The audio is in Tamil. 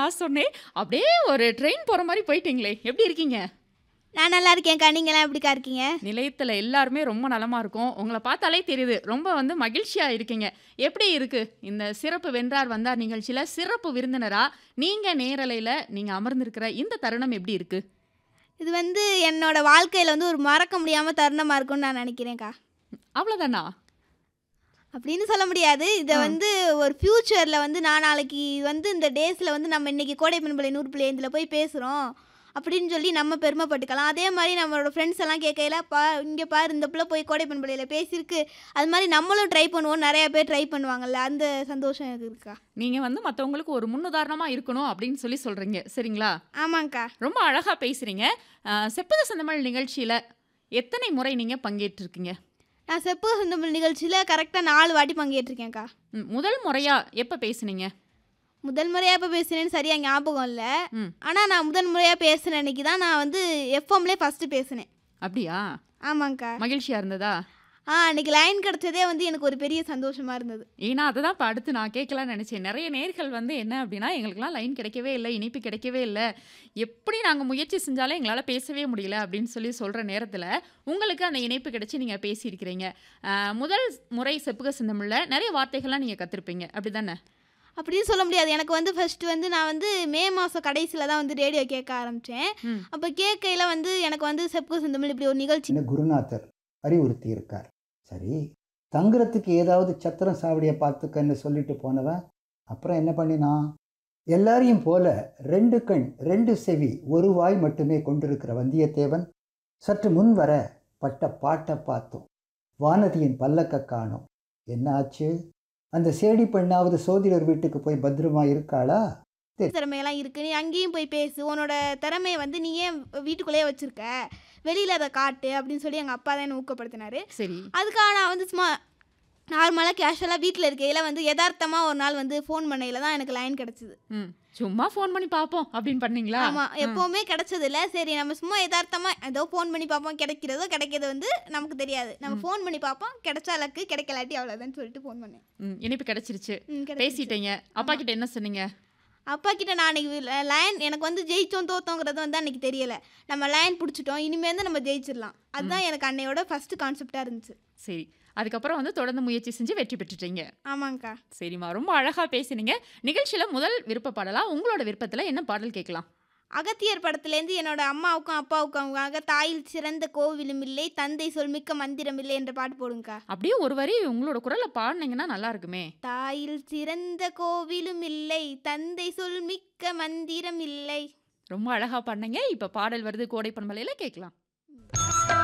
நான் சொன்னேன். அப்படியே ஒரு ட்ரெயின் போற மாரி போயிட்டீங்களே! எப்படி இருக்கீங்க? நான் நல்லா இருக்கேன்க்கா. நீங்கலாம் எப்படிக்கா இருக்கீங்க? நிலையத்துல எல்லாருமே ரொம்ப நலமா இருக்கோம். உங்கள பார்த்தாலே தெரியுது. ரொம்ப மகிழ்ச்சியா இருக்கீங்க. எப்படி இருக்கு? இந்த சிறப்பு வென்றார் வந்தார் நிகழ்ச்சியில சிறப்பு விருந்தினரா, நீங்க நேரலையில நீங்க அமர்ந்திருக்கிற இந்த தருணம் எப்படி இருக்கு? இது என்னோட வாழ்க்கையில ஒரு மறக்க முடியாம தருணமா இருக்கும்னு நான் நினைக்கிறேன்க்கா. அவ்வளோதானா? அப்படின்னு சொல்ல முடியாது. இத ஆ. ஒரு ஃபியூச்சர்ல நான் நாளைக்கு இந்த டேஸ்ல நம்ம இன்னைக்கு கோடை பண்பலை 100.5ல போய் பேசுறோம். அப்படின்னு சொல்லி நம்ம பெருமைப்பட்டுக்கலாம். அதே மாரி நம்மளோட ஃப்ரெண்ட்ஸ் எல்லாம் கேட்கையில, இங்க பாரு இந்த புள்ள போய் கோடை பண்பலையில பேசியிருக்கு. அது மாரி நம்மளும் ட்ரை பண்ணுவோம். நெறைய பேர் ட்ரை பண்ணுவாங்கல்ல. அந்த சந்தோஷம் எனக்கு இருக்குக்கா. நீங்க மத்தவங்களுக்கு ஒரு முன்னுதாரணமா இருக்கணும் அப்படின்னு சொல்றீங்க. சரிங்களா? ஆமாங்க்கா. ரொம்ப அழகா பேசுறீங்க. செப்பக செந்தமிழ் நிகழ்ச்சியில எத்தனை முறை நீங்க பங்கேற்றிருக்கீங்க? நான் செப்புக செந்தமிழ் நிகழ்ச்சியில கரெக்ட்டா 4 வாட்டி பங்கேற்றிருக்கேன்க்கா. முதல் முறையா எப்ப பேசுனீங்க? முதல் முறையா எப்ப பேசுனேன்னு சரியா ஞாபகம் இல்ல. ம். ஆனா நான் முதல் முறையா பேசுன அன்னைக்கு தான் நான் எஃப்எம்லயே ஃபர்ஸ்ட்டு பேசுனேன். அப்படியா? ஆமாங்க்கா. மகிழ்ச்சியா இருந்ததா? அன்னைக்கு லைன் கிடைச்சதே எனக்கு ஒரு பெரிய சந்தோஷமா இருந்தது. ஏன்னா, அததான் இப்ப அடுத்து நான் கேட்கலாம்னு நெனச்சேன். நெறைய நேயர்கள் என்ன அப்டின்னா, எங்களுக்கெல்லாம் லைன் கிடைக்கவே இல்ல, இணைப்பு கிடைக்கவே இல்ல. எப்படி நாங்க முயற்சி செஞ்சாலும் எங்களால பேசவே முடியல அப்படின்னு சொல்ற நேரத்துல, உங்களுக்கு அந்த இணைப்பு கிடைச்சு நீங்க பேசியிருக்கிறீங்க. முதல் முறை செப்புக செந்தமிழ்ல நெறைய வார்த்தைகள்லாம் நீங்க கத்திருப்பீங்க. அப்படிதானே? அப்படின்னு சொல்ல முடியாது. எனக்கு ஃபர்ஸ்ட்டு நான் மே மாசம் கடைசில தான் ரேடியோ கேட்க ஆரம்பிச்சேன். ம். அப்ப கேட்கையில எனக்கு செப்புக செந்தமிழ் இப்படி ஒரு நிகழ்ச்சி சின்ன குருநாதர் அறிவுறுத்தி இருக்கார். சரி, தங்குறதுக்கு ஏதாவது சத்திரம் சாவடியை பார்த்துக்கன்னு சொல்லிட்டு போனவன் அப்புறம் என்ன பண்ணினான்? எல்லாரையும் போல 2 கண் 2 செவி 1 வாய் மட்டுமே கொண்டிருக்கிற வந்தியத்தேவன் சற்று முன் வர பட்ட பாட்டை பார்த்தோம். வானதியின் பல்லக்க காணோம். என்ன ஆச்சு? அந்த சேடி பெண்ணாவது சோதிடர் வீட்டுக்கு போய் பத்திரமா இருக்காளா? திறமையெல்லாம் இருக்கு. நீ அங்கேயும் போய் பேசு. உன்னோட திறமைய நீ ஏன் வீட்டுக்குள்ளேயே வச்சிருக்க? வெளியில அத காட்டு அப்படின்னு சொல்லி எங்க அப்பா தான் என்ன ஊக்கப்படுத்தினாரு. சரி. அதுக்காக நான் சும்மா நார்மலா கேஷுவலா வீட்ல இருக்கையில எதார்த்தமா ஒரு நாள் ஃபோன் பண்ணையில தான் எனக்கு லைன் கிடைச்சது. ம். சும்மா ஃபோன் பண்ணி பார்ப்போம் அப்படின்னு பண்ணீங்களா? ஆமா. எப்பவுமே கிடைச்சதில்ல. சரி நம்ம சும்மா எதார்த்தமா ஏதோ ஃபோன் பண்ணி பார்ப்போம். கிடைக்கிறதோ கிடைக்கிறது நமக்கு தெரியாது. நம்ம ஃபோன் பண்ணி பார்ப்போம். கிடைச்சா லக்கு, கிடைக்கலாட்டி அவ்வளோதான்னு சொல்லிட்டு ஃபோன் பண்ணேன். இணைப்பு கிடைச்சிருச்சு. கிடைச்சிருச்சு. பேசிட்டீங்க. அப்பா கிட்ட என்ன சொன்னீங்க? அப்பா கிட்ட நான் அன்னைக்கு லைன் எனக்கு ஜெயிச்சோம் தோத்தோங்கிறது அன்னைக்கு தெரியல. நம்ம லைன் பிடிச்சிட்டோம். இனிமேல் நம்ம ஜெயிச்சிடலாம். அதுதான் எனக்கு அன்னையோட ஃபர்ஸ்ட் கான்செப்டா இருந்துச்சு. சரி. அதுக்கப்புறம் தொடர்ந்து முயற்சி செஞ்சு வெற்றி பெற்றுட்டீங்க. ஆமாங்க்கா. சரிம்மா. ரொம்ப அழகா பேசினீங்க. நிகழ்ச்சியில முதல் விருப்ப பாடலா உங்களோட விருப்பத்துல என்ன பாடல் கேட்கலாம்? அகத்தியர் படத்துலேருந்து என்னோட அம்மாவுக்கும் அப்பாவுக்கும் தாயில் சிறந்த கோவிலும் இல்லை, தந்தை சொல்மிக்க மந்திரம் இல்லை என்ற பாட்டு போடுங்கக்கா. அப்படியே ஒரு வரி உங்களோட குரல்ல பாடுனீங்கன்னா நல்லா இருக்குமே. தாயில் சிறந்த கோவிலும் இல்லை, தந்தை சொல்மிக்க மந்திரம் இல்லை. ரொம்ப அழகா பாடுனீங்க. இப்ப பாடல் வருது கோடை பண்பலையில கேட்கலாம்.